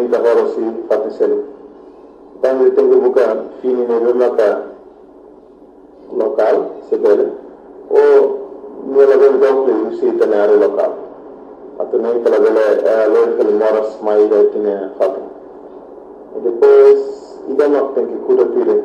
finita horosi fatisel. Tanto tenho buka fini ne bemaka local sebele o nela ben dokle usi tanare local. Atau nem pela bela local moras mai da tine fatu. Depois ida mak tem que cuidar